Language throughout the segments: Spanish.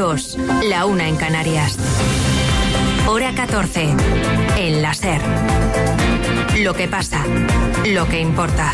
2, la 1 en Canarias. Hora 14, en la SER. Lo que pasa, lo que importa.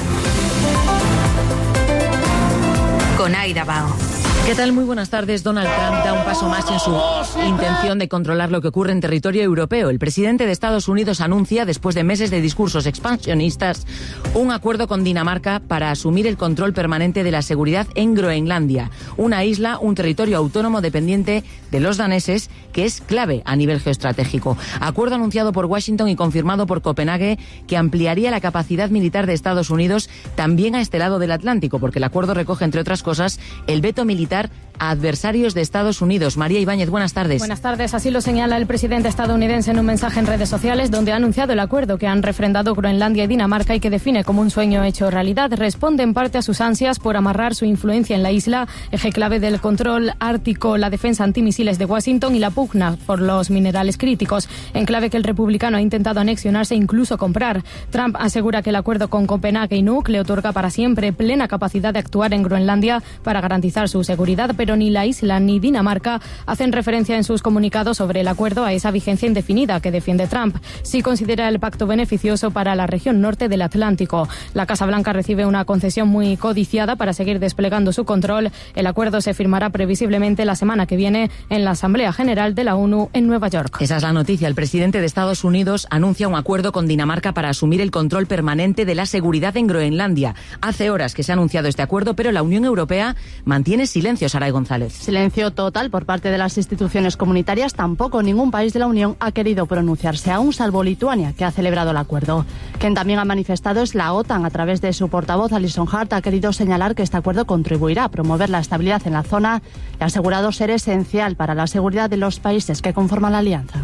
Con Aida Bao. ¿Qué tal? Muy buenas tardes. Donald Trump da un paso más en su intención de controlar lo que ocurre en territorio europeo. El presidente de Estados Unidos anuncia, después de meses de discursos expansionistas, un acuerdo con Dinamarca para asumir el control permanente de la seguridad en Groenlandia, una isla, un territorio autónomo dependiente de los daneses, que es clave a nivel geoestratégico. Acuerdo anunciado por Washington y confirmado por Copenhague, que ampliaría la capacidad militar de Estados Unidos también a este lado del Atlántico, porque el acuerdo recoge, entre otras cosas, el veto militar a adversarios de Estados Unidos. María Ibáñez, buenas tardes. Buenas tardes. Así lo señala el presidente estadounidense en un mensaje en redes sociales, donde ha anunciado el acuerdo que han refrendado Groenlandia y Dinamarca y que define como un sueño hecho realidad. Responde en parte a sus ansias por amarrar su influencia en la isla, eje clave del control ártico, la defensa antimisiles de Washington y la pugna por los minerales críticos, en clave que el republicano ha intentado anexionarse e incluso comprar. Trump asegura que el acuerdo con Copenhague y Nuuk le otorga para siempre plena capacidad de actuar en Groenlandia para garantizar su seguridad, pero ni la isla ni Dinamarca hacen referencia en sus comunicados sobre el acuerdo a esa vigencia indefinida que defiende Trump. Sí considera el pacto beneficioso para la región norte del Atlántico. La Casa Blanca recibe una concesión muy codiciada para seguir desplegando su control. El acuerdo se firmará previsiblemente la semana que viene en la Asamblea General de la ONU en Nueva York. Esa es la noticia. El presidente de Estados Unidos anuncia un acuerdo con Dinamarca para asumir el control permanente de la seguridad en Groenlandia. Hace horas que se ha anunciado este acuerdo, pero la Unión Europea mantiene silencio, Saray González. Silencio total por parte de las instituciones comunitarias. Tampoco ningún país de la Unión ha querido pronunciarse, aún salvo Lituania, que ha celebrado el acuerdo. Quien también ha manifestado es la OTAN. A través de su portavoz, Alison Hart, ha querido señalar que este acuerdo contribuirá a promover la estabilidad en la zona y ha asegurado ser esencial para la seguridad de los países que conforman la alianza.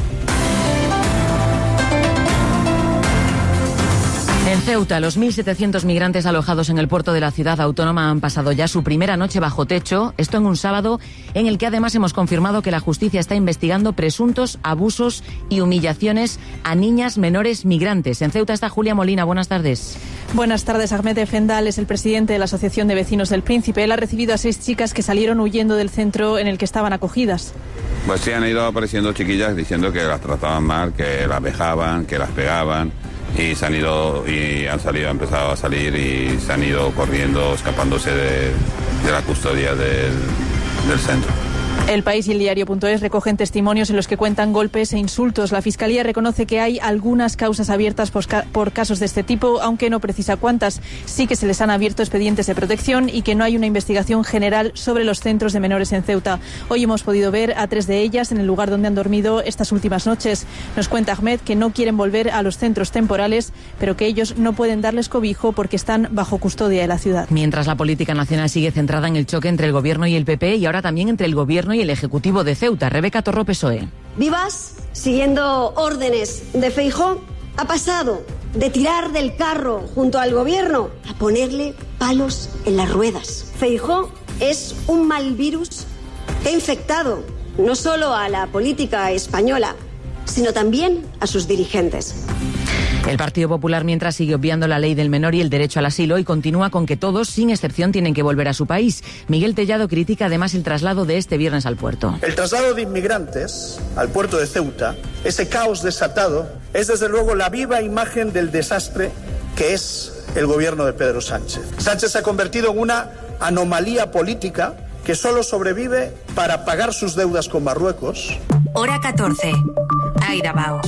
En Ceuta, los 1.700 migrantes alojados en el puerto de la ciudad autónoma han pasado ya su primera noche bajo techo, esto en un sábado en el que además hemos confirmado que la justicia está investigando presuntos abusos y humillaciones a niñas menores migrantes. En Ceuta está Julia Molina, buenas tardes. Buenas tardes. Ahmed Efendal es el presidente de la Asociación de Vecinos del Príncipe. Él ha recibido a 6 chicas que salieron huyendo del centro en el que estaban acogidas. Pues sí, han ido apareciendo chiquillas diciendo que las trataban mal, que las vejaban, que las pegaban. Y han empezado a salir y se han ido corriendo, escapándose de la custodia del centro. El País y el Diario.es recogen testimonios en los que cuentan golpes e insultos. La Fiscalía reconoce que hay algunas causas abiertas por casos de este tipo, aunque no precisa cuántas. Sí que se les han abierto expedientes de protección y que no hay una investigación general sobre los centros de menores en Ceuta. Hoy hemos podido ver a 3 de ellas en el lugar donde han dormido estas últimas noches. Nos cuenta Ahmed que no quieren volver a los centros temporales, pero que ellos no pueden darles cobijo porque están bajo custodia de la ciudad. Mientras la política nacional sigue centrada en el choque entre el Gobierno y el PP y ahora también entre el Gobierno y el Ejecutivo de Ceuta. Rebeca Torró, PSOE. Vivas, siguiendo órdenes de Feijóo, ha pasado de tirar del carro junto al Gobierno a ponerle palos en las ruedas. Feijóo es un mal virus que ha infectado no solo a la política española, sino también a sus dirigentes. El Partido Popular, mientras, sigue obviando la ley del menor y el derecho al asilo y continúa con que todos, sin excepción, tienen que volver a su país. Miguel Tellado critica además el traslado de este viernes al puerto. El traslado de inmigrantes al puerto de Ceuta, ese caos desatado, es desde luego la viva imagen del desastre que es el gobierno de Pedro Sánchez. Sánchez se ha convertido en una anomalía política que solo sobrevive para pagar sus deudas con Marruecos. Hora 14. Aida Bao.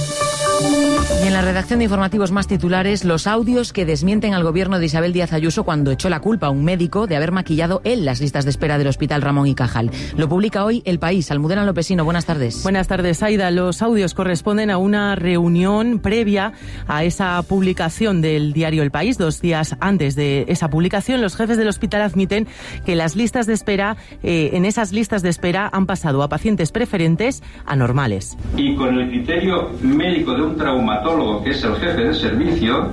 Y en la redacción de informativos más titulares, los audios que desmienten al gobierno de Isabel Díaz Ayuso cuando echó la culpa a un médico de haber maquillado él las listas de espera del Hospital Ramón y Cajal. Lo publica hoy El País. Almudena Lopesino, buenas tardes. Buenas tardes, Aida. Los audios corresponden a una reunión previa a esa publicación del diario El País. 2 días antes de esa publicación, los jefes del hospital admiten que las listas de espera, en esas listas de espera han pasado a pacientes preferentes a normales. Y con el criterio médico de un traumatólogo, que es el jefe de servicio,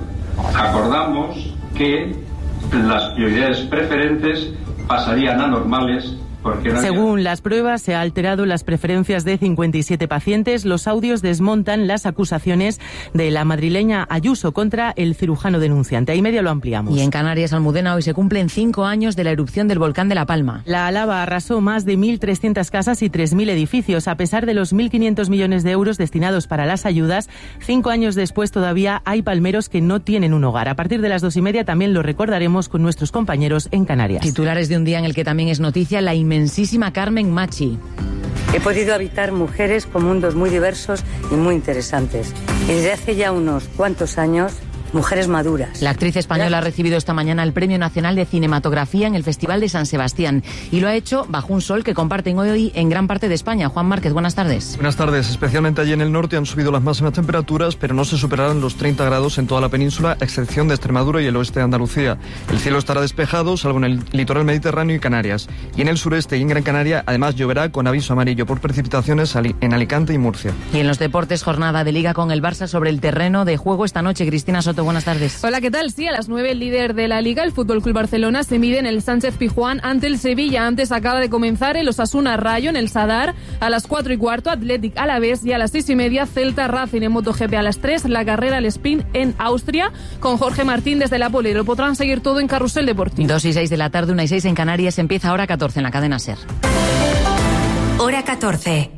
acordamos que las prioridades preferentes pasarían a normales Según las pruebas, se ha alterado las preferencias de 57 pacientes. Los audios desmontan las acusaciones de la madrileña Ayuso contra el cirujano denunciante. Ahí medio lo ampliamos. Y en Canarias, Almudena, hoy se cumplen 5 años de la erupción del volcán de La Palma. La lava arrasó más de 1.300 casas y 3.000 edificios. A pesar de los 1.500 millones de euros destinados para las ayudas, 5 años después todavía hay palmeros que no tienen un hogar. A partir de las 2:30 también lo recordaremos con nuestros compañeros en Canarias. Titulares de un día en el que también es noticia la inmensísima Carmen Machi. He podido habitar mujeres con mundos muy diversos y muy interesantes. Y desde hace ya unos cuantos años, mujeres maduras. La actriz española ha recibido esta mañana el Premio Nacional de Cinematografía en el Festival de San Sebastián y lo ha hecho bajo un sol que comparten hoy en gran parte de España. Juan Márquez, buenas tardes. Buenas tardes. Especialmente allí en el norte han subido las máximas temperaturas, pero no se superarán los 30 grados en toda la península, a excepción de Extremadura y el oeste de Andalucía. El cielo estará despejado, salvo en el litoral mediterráneo y Canarias. Y en el sureste y en Gran Canaria, además, lloverá con aviso amarillo por precipitaciones en Alicante y Murcia. Y en los deportes, jornada de Liga con el Barça sobre el terreno de juego esta noche. Cristina Soto, buenas tardes. Hola, ¿qué tal? Sí, a las 9 el líder de la Liga, el FC Barcelona, se mide en el Sánchez-Pizjuán ante el Sevilla. Antes acaba de comenzar el Osasuna Rayo en el Sadar. A las 4:15, Athletic Alavés, y a las 6:30, Celta Racing en MotoGP. A las 3, la carrera al sprint en Austria con Jorge Martín desde la pole. Lo podrán seguir todo en Carrusel Deportivo. 2:06 de la tarde, 1:06 en Canarias. Empieza Hora 14 en la cadena SER. Hora 14.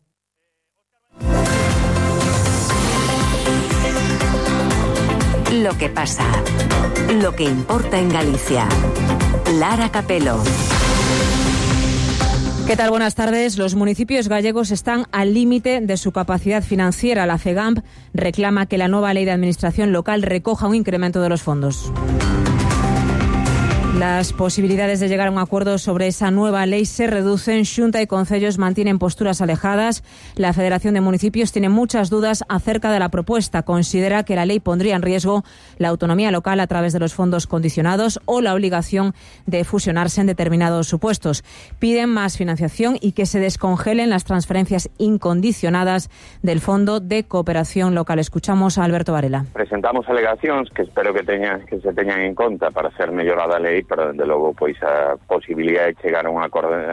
Lo que pasa, lo que importa en Galicia. Lara Capelo. ¿Qué tal? Buenas tardes. Los municipios gallegos están al límite de su capacidad financiera. La FEGAMP reclama que la nueva ley de administración local recoja un incremento de los fondos. Las posibilidades de llegar a un acuerdo sobre esa nueva ley se reducen. Xunta y concellos mantienen posturas alejadas. La Federación de Municipios tiene muchas dudas acerca de la propuesta. Considera que la ley pondría en riesgo la autonomía local a través de los fondos condicionados o la obligación de fusionarse en determinados supuestos. Piden más financiación y que se descongelen las transferencias incondicionadas del Fondo de Cooperación Local. Escuchamos a Alberto Varela. Presentamos alegacións que espero que se teñan en conta para hacer mellorada a lei, pero dende logo pois a posibilidad de chegar a un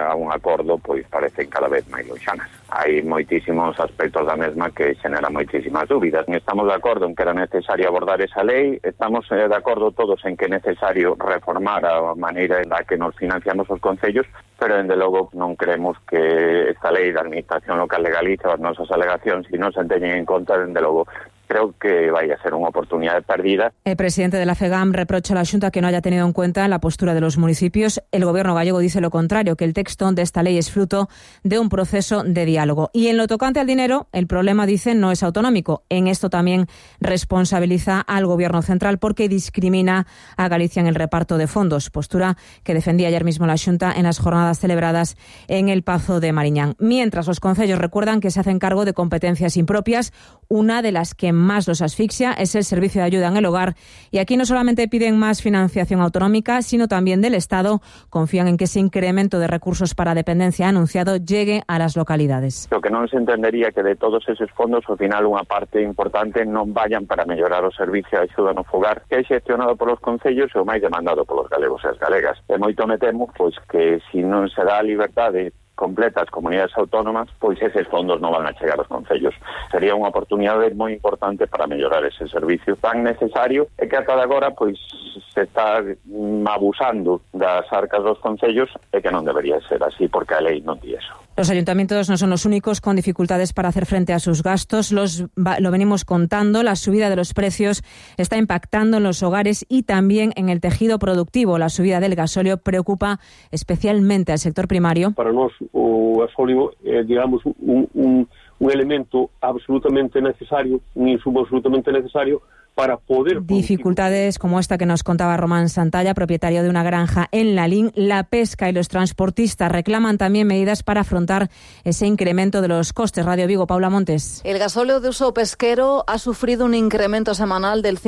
acordo pois parecen cada vez máis loxanas. Hai moitísimos aspectos da mesma que xeneran moitísimas dúbidas. Estamos de acordo en que era necesario abordar esa lei, estamos de acordo todos en que é necesario reformar a maneira en la que nos financiamos os concellos, pero dende logo non creemos que esta lei da Administración Local de Galicia, as nosas alegacións, se non se teñen en conta, dende logo creo que vaya a ser una oportunidad perdida. El presidente de la FEGAM reprocha a la Xunta que no haya tenido en cuenta la postura de los municipios. El gobierno gallego dice lo contrario, que el texto de esta ley es fruto de un proceso de diálogo. Y en lo tocante al dinero, el problema, dicen, no es autonómico. En esto también responsabiliza al gobierno central porque discrimina a Galicia en el reparto de fondos, postura que defendía ayer mismo la Xunta en las jornadas celebradas en el Pazo de Mariñán. Mientras, los concellos recuerdan que se hacen cargo de competencias impropias, una de las que más los asfixia es el servicio de ayuda en el hogar, y aquí no solamente piden más financiación autonómica, sino también del Estado. Confían en que ese incremento de recursos para dependencia anunciado llegue a las localidades. Lo que non se entendería que de todos esos fondos, ao final, unha parte importante non vayan para mellorar o servicio de axuda no fogar, que é xestionado polos concellos e o máis demandado polos galegos e as galegas. E moito me temo pois que se non se dá a liberdade completa as comunidades autónomas, pois eses fondos non van a chegar aos concellos. Sería unha oportunidade moi importante para mellorar ese servicio tan necesario e que ata agora pois se está abusando das arcas dos concellos e que non debería ser así porque a lei non di eso. Los ayuntamientos no son los únicos con dificultades para hacer frente a sus gastos. Lo venimos contando, la subida de los precios está impactando en los hogares y también en el tejido productivo. La subida del gasóleo preocupa especialmente al sector primario. Para nós o gasóleo é, digamos, un elemento absolutamente necesario, un insumo absolutamente necesario para poder... Dificultades como esta que nos contaba Román Santalla, propietario de una granja en Lalín. La pesca y los transportistas reclaman también medidas para afrontar ese incremento de los costes. Radio Vigo, Paula Montes. El gasóleo de uso pesquero ha sufrido un incremento semanal del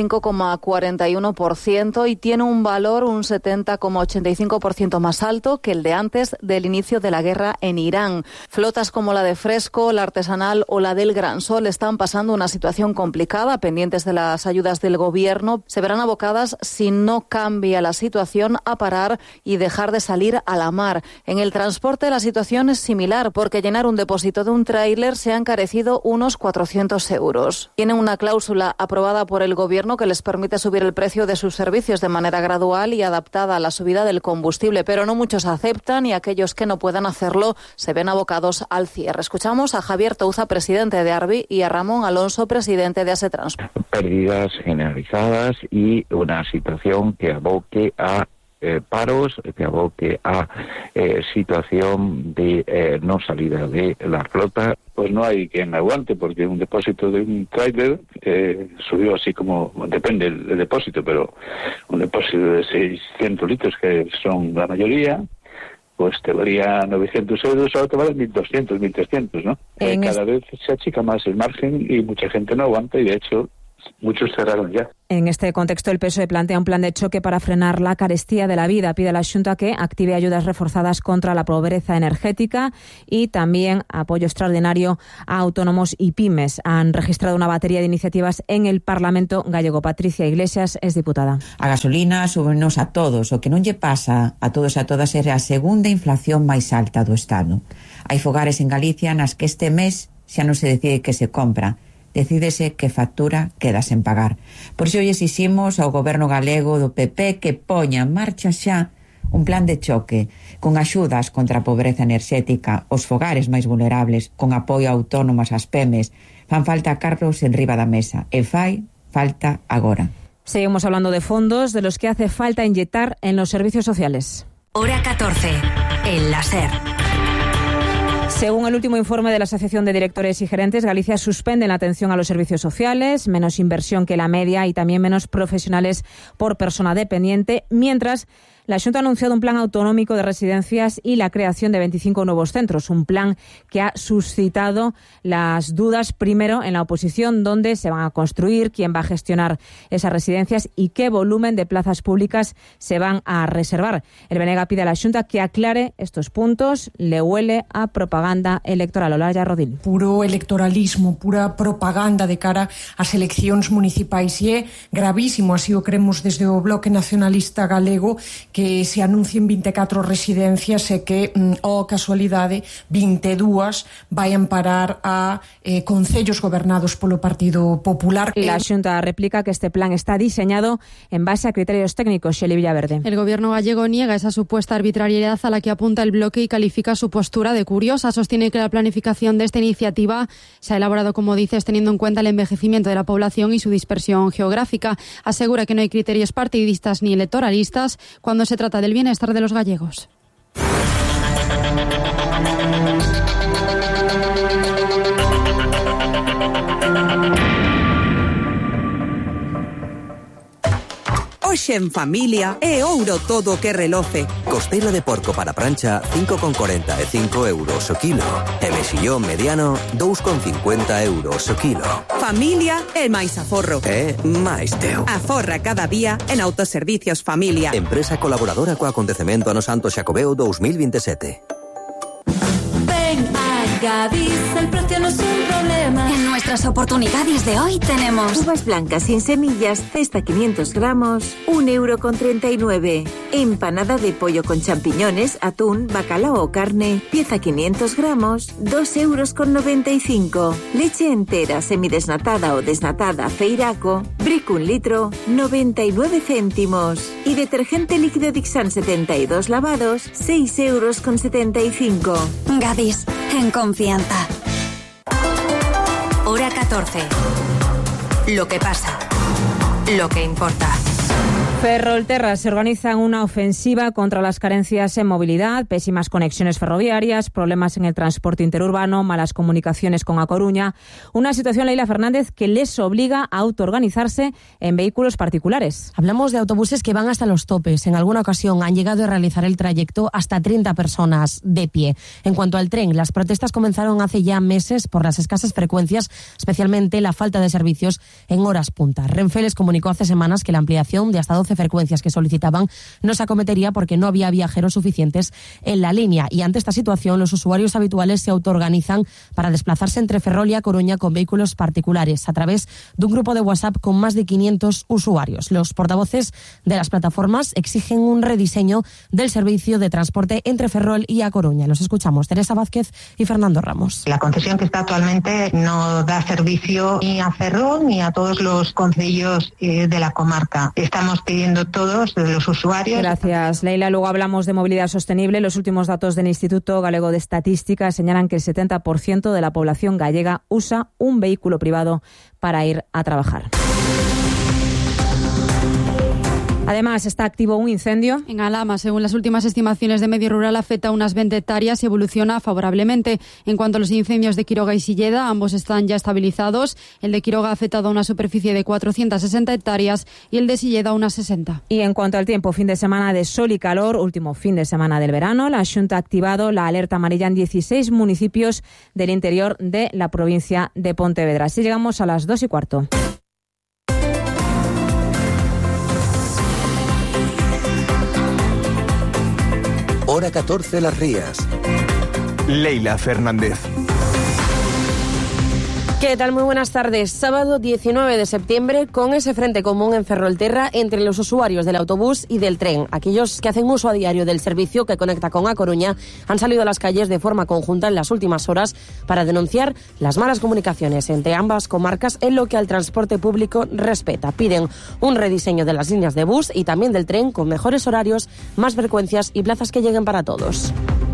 5,41% y tiene un valor un 70,85% más alto que el de antes del inicio de la guerra en Irán. Flotas como la de Fresco, la artesanal o la del Gran Sol están pasando una situación complicada, pendientes de las ayudas ayudas del Gobierno se verán abocadas, si no cambia la situación, a parar y dejar de salir a la mar. En el transporte la situación es similar, porque llenar un depósito de un tráiler se ha encarecido unos 400 euros. Tienen una cláusula aprobada por el Gobierno que les permite subir el precio de sus servicios de manera gradual y adaptada a la subida del combustible, pero no muchos aceptan y aquellos que no puedan hacerlo se ven abocados al cierre. Escuchamos a Javier Touza, presidente de ARBI, y a Ramón Alonso, presidente de ASETRANS. Pérdidas generalizadas y una situación que aboque a paros, que aboque a situación de no salida de la flota. Pues no hay quien aguante, porque un depósito de un tráiler subió así como, depende del depósito, pero un depósito de 600 litros, que son la mayoría, pues te valía 900 euros, ahora te vale 1.200, 1.300, ¿no? Cada vez se achica más el margen y mucha gente no aguanta, y de hecho muchos cerraron ya. En este contexto, el PSOE plantea un plan de choque para frenar la carestía de la vida. Pide a la Xunta que active ayudas reforzadas contra la pobreza energética y también apoyo extraordinario a autónomos y pymes. Han registrado una batería de iniciativas en el Parlamento gallego. Patricia Iglesias es diputada. A gasolina súbenos a todos. O que non lle pasa a todos e a todas é a segunda inflación máis alta do Estado. Hai fogares en Galicia nas que este mes xa non se decide que se compra. Decídese que factura queda sen pagar. Por iso hoxe exiximos ao goberno galego do PP que poña en marcha xa un plan de choque con axudas contra a pobreza enerxética, os fogares máis vulnerables, con apoio a autónomas, ás PEMES. Fan falta carros en riba da mesa e fai falta agora. Seguimos hablando de fondos de los que hace falta inyectar en los servicios sociales. Hora 14, en la SER. Según el último informe de la Asociación de Directores y Gerentes, Galicia suspende la atención a los servicios sociales, menos inversión que la media y también menos profesionales por persona dependiente, mientras la Xunta ha anunciado un plan autonómico de residencias y la creación de 25 nuevos centros, un plan que ha suscitado las dudas primero en la oposición, dónde se van a construir, quién va a gestionar esas residencias y qué volumen de plazas públicas se van a reservar. El Benega pide a la Xunta que aclare estos puntos, le huele a propaganda electoral. Olaya Rodil. Puro electoralismo, pura propaganda de cara ás eleccións municipais, e é gravísimo, así o cremos desde o Bloque Nacionalista Galego, que se anuncien 24 residencias e que, casualidade, 22 vayan parar a concellos gobernados polo Partido Popular. La Xunta replica que este plan está diseñado en base a criterios técnicos. Xeli Villaverde. El gobierno gallego niega esa supuesta arbitrariedad a la que apunta el bloque y califica su postura de curiosa. Sostiene que la planificación de esta iniciativa se ha elaborado, como dices, teniendo en cuenta el envejecimiento de la población y su dispersión geográfica. Asegura que no hay criterios partidistas ni electoralistas cuando se trata del bienestar de los gallegos. Hoxe en familia é ouro todo o que reloce. Costela de porco para prancha 5,40 e 5 euros o kilo. E mexillón mediano 2,50 euros o kilo. Familia é máis aforro. É máis teu. Aforra cada día en Autoservicios Familia. Empresa colaboradora co acontecemento ano Santo Xacobeo 2027. Ven a Gadis, el precio no es un problema. En nuestras oportunidades de hoy tenemos uvas blancas sin semillas, cesta 500 gramos, 1,39 €. Empanada de pollo con champiñones, atún, bacalao o carne, pieza 500 gramos, 2,95 €. Leche entera, semidesnatada o desnatada, Feiraco, Brick 1 litro, 99 céntimos. Y detergente líquido Dixan 72 lavados, 6,75 €. Gadis, en confianza. Hora 14. Lo que pasa. Lo que importa. Ferrolterra se organiza una ofensiva contra las carencias en movilidad, pésimas conexiones ferroviarias, problemas en el transporte interurbano, malas comunicaciones con A Coruña. Una situación, Leila Fernández, que les obliga a autoorganizarse en vehículos particulares. Hablamos de autobuses que van hasta los topes. En alguna ocasión han llegado a realizar el trayecto hasta 30 personas de pie. En cuanto al tren, las protestas comenzaron hace ya meses por las escasas frecuencias, especialmente la falta de servicios en horas punta. Renfe les comunicó hace semanas que la ampliación de hasta 12 12 frecuencias que solicitaban no se acometería porque no había viajeros suficientes en la línea. Y ante esta situación, los usuarios habituales se autoorganizan para desplazarse entre Ferrol y A Coruña con vehículos particulares a través de un grupo de WhatsApp con más de 500 usuarios. Los portavoces de las plataformas exigen un rediseño del servicio de transporte entre Ferrol y A Coruña. Los escuchamos, Teresa Vázquez y Fernando Ramos. La concesión que está actualmente no da servicio ni a Ferrol ni a todos los concellos de la comarca. Estamos pidiendo todos, los usuarios. Gracias, Leila. Luego hablamos de movilidad sostenible. Los últimos datos del Instituto Galego de Estadística señalan que el 70% de la población gallega usa un vehículo privado para ir a trabajar. Además, está activo un incendio en Alhama. Según las últimas estimaciones de Medio Rural, afecta a unas 20 hectáreas y evoluciona favorablemente. En cuanto a los incendios de Quiroga y Silleda, ambos están ya estabilizados. El de Quiroga ha afectado a una superficie de 460 hectáreas y el de Silleda a unas 60. Y en cuanto al tiempo, fin de semana de sol y calor, último fin de semana del verano, la Xunta ha activado la alerta amarilla en 16 municipios del interior de la provincia de Pontevedra. Así llegamos a las 2:15. Hora 14 Las Rías. Leila Fernández. ¿Qué tal? Muy buenas tardes. Sábado 19 de septiembre, con ese frente común en Ferrolterra entre los usuarios del autobús y del tren. Aquellos que hacen uso a diario del servicio que conecta con A Coruña han salido a las calles de forma conjunta en las últimas horas para denunciar las malas comunicaciones entre ambas comarcas en lo que al transporte público respecta. Piden un rediseño de las líneas de bus y también del tren con mejores horarios, más frecuencias y plazas que lleguen para todos.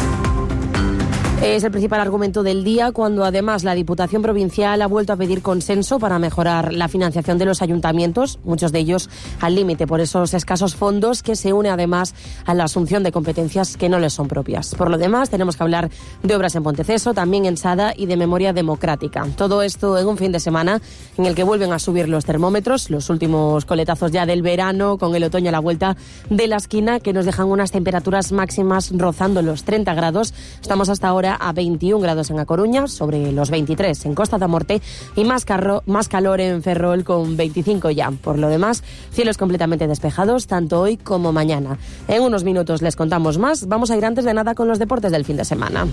Es el principal argumento del día, cuando además la Diputación Provincial ha vuelto a pedir consenso para mejorar la financiación de los ayuntamientos, muchos de ellos al límite por esos escasos fondos, que se une además a la asunción de competencias que no les son propias. Por lo demás, tenemos que hablar de obras en Ponteceso, también en Sada y de memoria democrática. Todo esto en un fin de semana en el que vuelven a subir los termómetros, los últimos coletazos ya del verano, con el otoño a la vuelta de la esquina, que nos dejan unas temperaturas máximas rozando los 30 grados. Estamos hasta ahora a 21 grados en A Coruña, sobre los 23 en Costa da Morte y más calor en Ferrol con 25 ya. Por lo demás, cielos completamente despejados tanto hoy como mañana. En unos minutos les contamos más. Vamos a ir antes de nada con los deportes del fin de semana.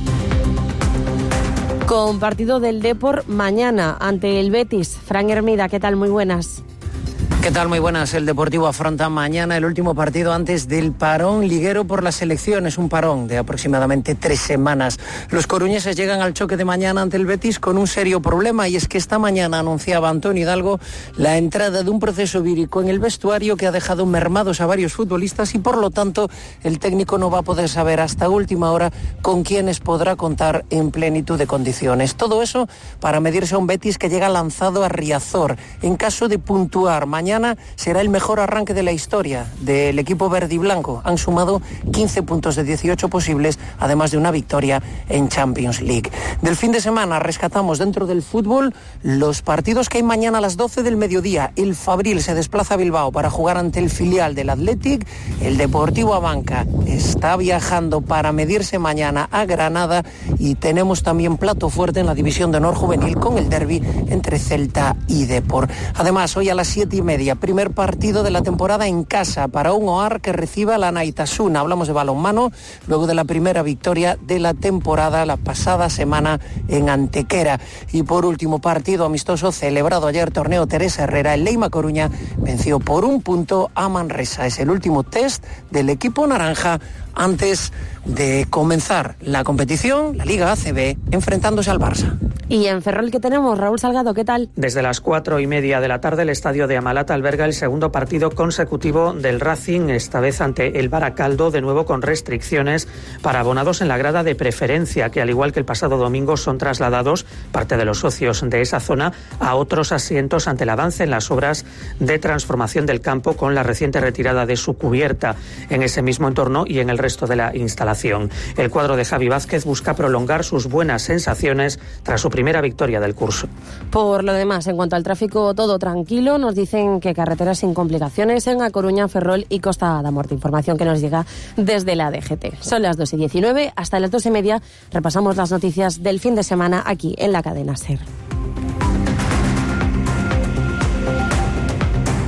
Con partido del Depor mañana ante el Betis. Fran Hermida, ¿qué tal? Muy buenas. ¿Qué tal? Muy buenas. El Deportivo afronta mañana el último partido antes del parón liguero por las elecciones, un parón de aproximadamente 3 semanas. Los coruñeses llegan al choque de mañana ante el Betis con un serio problema, y es que esta mañana anunciaba Antonio Hidalgo la entrada de un proceso vírico en el vestuario que ha dejado mermados a varios futbolistas, y por lo tanto el técnico no va a poder saber hasta última hora con quiénes podrá contar en plenitud de condiciones. Todo eso para medirse a un Betis que llega lanzado a Riazor. En caso de puntuar mañana será el mejor arranque de la historia del equipo verde y blanco. Han sumado 15 puntos de 18 posibles, además de una victoria en Champions League. Del fin de semana rescatamos dentro del fútbol los partidos que hay mañana a las 12 del mediodía. El Fabril se desplaza a Bilbao para jugar ante el filial del Athletic. El Deportivo Abanca está viajando para medirse mañana a Granada, y tenemos también plato fuerte en la División de Honor Juvenil con el derbi entre Celta y Depor. Además, hoy a las 7:30, primer partido de la temporada en casa para un OAR que reciba la Naitasuna. Hablamos de balonmano, luego de la primera victoria de la temporada la pasada semana en Antequera. Y por último, partido amistoso celebrado ayer, torneo Teresa Herrera. El Leima Coruña venció por 1 punto a Manresa. Es el último test del equipo naranja antes de comenzar la competición, la Liga ACB, enfrentándose al Barça. Y en Ferrol, ¿qué tenemos? Raúl Salgado, ¿qué tal? Desde las 4:30 de la tarde, el estadio de Amalata alberga el segundo partido consecutivo del Racing, esta vez ante el Baracaldo, de nuevo con restricciones para abonados en la grada de preferencia, que al igual que el pasado domingo son trasladados, parte de los socios de esa zona, a otros asientos ante el avance en las obras de transformación del campo con la reciente retirada de su cubierta en ese mismo entorno y en el resto de la instalación. El cuadro de Javi Vázquez busca prolongar sus buenas sensaciones tras su primera victoria del curso. Por lo demás, en cuanto al tráfico, todo tranquilo. Nos dicen que carreteras sin complicaciones en A Coruña, Ferrol y Costa da Morte. Información que nos llega desde la DGT. Son las 2:19, hasta las 2:30 repasamos las noticias del fin de semana aquí en la cadena SER.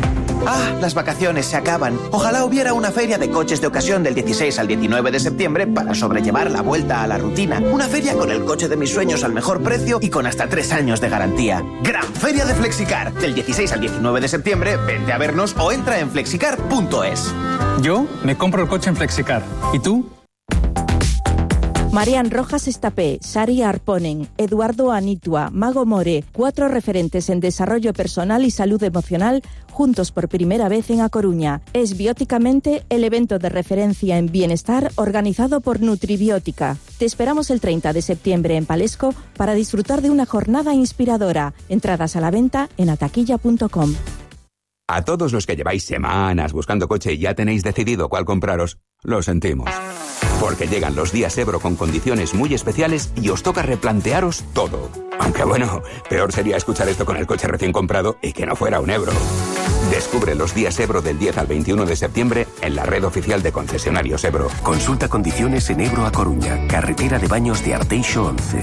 Ah, las vacaciones se acaban. Ojalá hubiera una feria de coches de ocasión del 16 al 19 de septiembre para sobrellevar la vuelta a la rutina. Una feria con el coche de mis sueños al mejor precio y con hasta 3 años de garantía. Gran Feria de Flexicar. Del 16 al 19 de septiembre, vente a vernos o entra en flexicar.es. Yo me compro el coche en Flexicar. ¿Y tú? Marian Rojas Estapé, Sari Arponen, Eduardo Anitua, Mago More, 4 referentes en desarrollo personal y salud emocional, juntos por primera vez en A Coruña. Es Bióticamente el evento de referencia en bienestar organizado por Nutribiótica. Te esperamos el 30 de septiembre en Palesco para disfrutar de una jornada inspiradora. Entradas a la venta en ataquilla.com. A todos los que lleváis semanas buscando coche y ya tenéis decidido cuál compraros, lo sentimos. Porque llegan los días Ebro con condiciones muy especiales y os toca replantearos todo. Aunque bueno, peor sería escuchar esto con el coche recién comprado y que no fuera un Ebro. Descubre los días Ebro del 10 al 21 de septiembre en la red oficial de concesionarios Ebro. Consulta condiciones en Ebro a Coruña, carretera de Baños de Arteixo 11.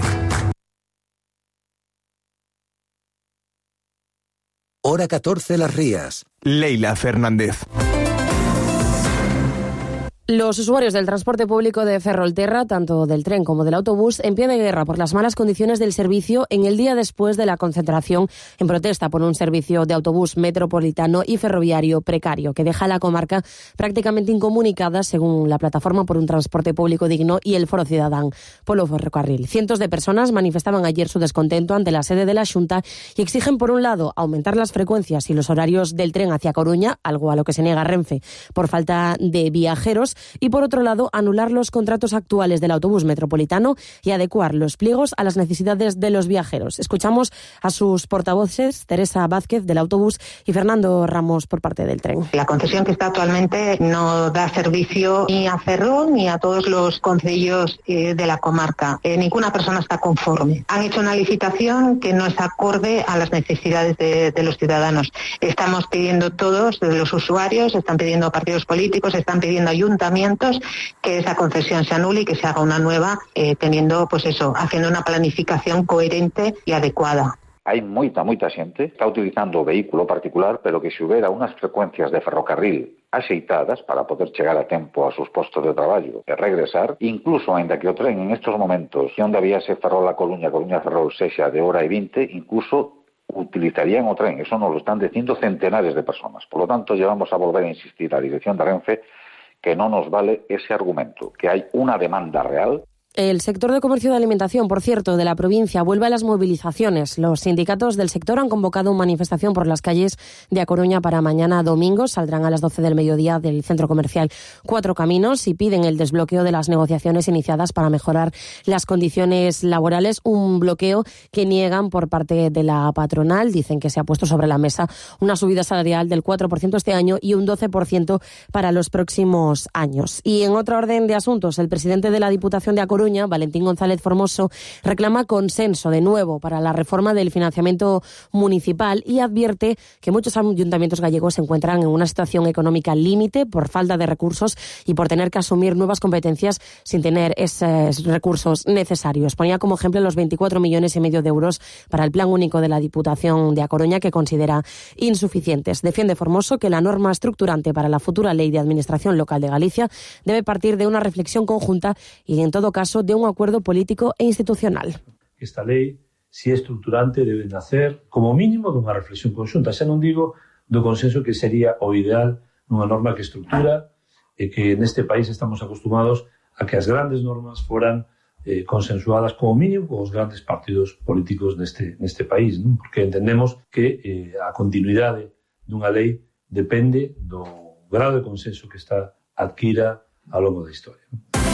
Hora 14 Las Rías. Leila Fernández. Los usuarios del transporte público de Ferrolterra, tanto del tren como del autobús, en pie de guerra por las malas condiciones del servicio en el día después de la concentración en protesta por un servicio de autobús metropolitano y ferroviario precario que deja a la comarca prácticamente incomunicada, según la Plataforma por un Transporte Público Digno y el Foro Ciudadán polo Ferrocarril. Cientos de personas manifestaban ayer su descontento ante la sede de la Xunta y exigen, por un lado, aumentar las frecuencias y los horarios del tren hacia Coruña, algo a lo que se niega Renfe por falta de viajeros, y por otro lado anular los contratos actuales del autobús metropolitano y adecuar los pliegos a las necesidades de los viajeros. Escuchamos a sus portavoces, Teresa Vázquez del autobús y Fernando Ramos por parte del tren. La concesión que está actualmente no da servicio ni a Ferrol ni a todos los concellos de la comarca. Ninguna persona está conforme. Han hecho una licitación que no es acorde a las necesidades de los ciudadanos. Estamos pidiendo todos, los usuarios, están pidiendo partidos políticos, están pidiendo ayuntamientos, que esa concesión se anule y que se haga una nueva, haciendo una planificación coherente y adecuada. Hai moita xente que está utilizando o vehículo particular, pero que se houbera unhas frecuencias de ferrocarril axeitadas para poder chegar a tempo aos seus postos de traballo e regresar, incluso aínda que o tren en estes momentos, onde había ese Ferrol a Coruña, Coruña a Ferrol, sexa de hora e 20, incluso utilizarían o tren. Eso nos lo están dicindo centenares de personas. Por lo tanto, llevamos a volver a insistir a dirección de Renfe que no nos vale ese argumento, que hay una demanda real. El sector de comercio de alimentación, por cierto, de la provincia vuelve a las movilizaciones. Los sindicatos del sector han convocado una manifestación por las calles de A Coruña para mañana domingo. Saldrán a las 12 del mediodía del centro comercial Cuatro Caminos y piden el desbloqueo de las negociaciones iniciadas para mejorar las condiciones laborales. Un bloqueo que niegan por parte de la patronal. Dicen que se ha puesto sobre la mesa una subida salarial del 4% este año y un 12% para los próximos años. Y en otro orden de asuntos, el presidente de la Diputación de A Coruña, Valentín González Formoso, reclama consenso de nuevo para la reforma del financiamiento municipal y advierte que muchos ayuntamientos gallegos se encuentran en una situación económica límite por falta de recursos y por tener que asumir nuevas competencias sin tener esos recursos necesarios. Ponía como ejemplo los 24,5 millones de euros para el plan único de la Diputación de A Coruña, que considera insuficientes. Defiende Formoso que la norma estructurante para la futura Ley de Administración Local de Galicia debe partir de una reflexión conjunta y, en todo caso, de un acuerdo político e institucional. Esta lei, se é estructurante, debe nacer como mínimo dunha reflexión conxunta. Xa non digo do consenso que sería o ideal nunha norma que estructura e que neste país estamos acostumados a que as grandes normas foran consensuadas como mínimo con os grandes partidos políticos neste país, non? Porque entendemos que a continuidade dunha lei depende do grado de consenso que esta adquira ao longo da historia.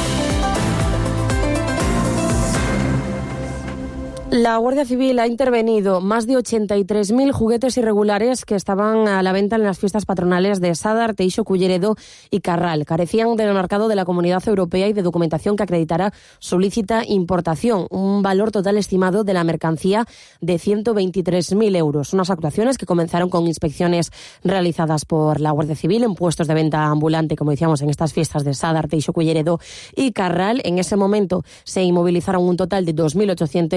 La Guardia Civil ha intervenido más de 83.000 juguetes irregulares que estaban a la venta en las fiestas patronales de Sada, Arteixo, Culleredo y Carral. Carecían del marcado de la Comunidad Europea y de documentación que acreditara su lícita importación. Un valor total estimado de la mercancía de 123.000 euros. Unas actuaciones que comenzaron con inspecciones realizadas por la Guardia Civil en puestos de venta ambulante, como decíamos, en estas fiestas de Sada, Arteixo, Culleredo y Carral. En ese momento se inmovilizaron un total de 2.800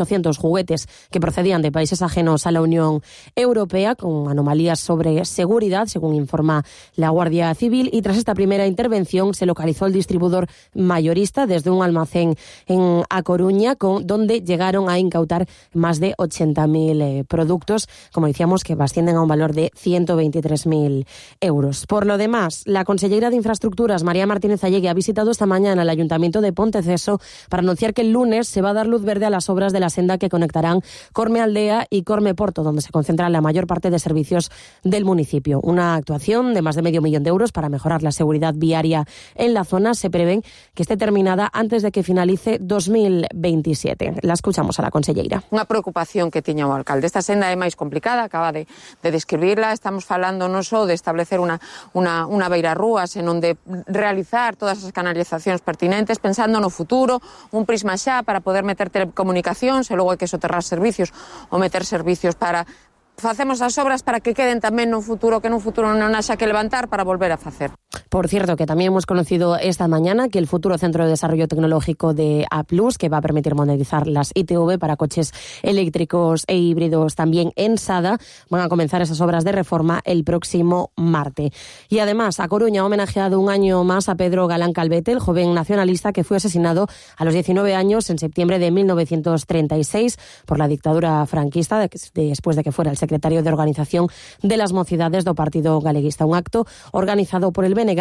1.800 juguetes que procedían de países ajenos a la Unión Europea, con anomalías sobre seguridad, según informa la Guardia Civil. Y tras esta primera intervención se localizó el distribuidor mayorista desde un almacén en A Coruña, donde llegaron a incautar más de 80.000 productos, como decíamos, que ascienden a un valor de 123.000 euros. Por lo demás, la consellera de Infraestructuras, María Martínez Allegui, ha visitado esta mañana el Ayuntamiento de Ponteceso para anunciar que el lunes se va a dar luz verde a las obras de la senda que conectarán Corme Aldea y Corme Porto, donde se concentra la mayor parte de servicios del municipio. Una actuación de más de $500.000 para mejorar la seguridad viaria en la zona. Se prevén que esté terminada antes de que finalice 2027. La escuchamos a la conselleira. Unha preocupación que tiña o alcalde. Esta senda é máis complicada, acaba de describirla. Estamos falando non só de establecer unha beirarrúas, senón de realizar todas as canalizacións pertinentes, pensando no futuro, un prisma xa para poder meter telecomunicacións e logo hai que soterrar servicios ou meter servicios para facemos as obras para que queden tamén no futuro, que nun futuro non haxa que levantar para volver a facer. Por cierto, que también hemos conocido esta mañana que el futuro Centro de Desarrollo Tecnológico de A+, que va a permitir modernizar las ITV para coches eléctricos e híbridos también en Sada, van a comenzar esas obras de reforma el próximo martes. Y además, A Coruña ha homenajeado un año más a Pedro Galán Calvete, el joven nacionalista que fue asesinado a los 19 años en septiembre de 1936 por la dictadura franquista, después de que fuera el secretario de Organización de las Mocidades do Partido Galeguista. Un acto organizado por el BNG